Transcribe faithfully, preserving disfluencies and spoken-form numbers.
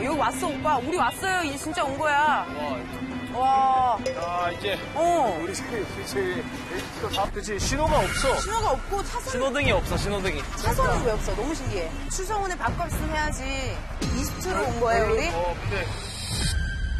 여기 왔어, 오빠. 우리 왔어요. 이제 진짜 온 거야. 와. 와. 야, 이제. 어. 우리 저기, 저기, 그치, 신호가 없어. 신호가 없고 차선. 신호등이 없어, 신호등이. 차선이 왜 없어? 너무 신기해. 추성훈의 밥값은 해야지. 이스트로 온 거예요, 우리? 어, 근데.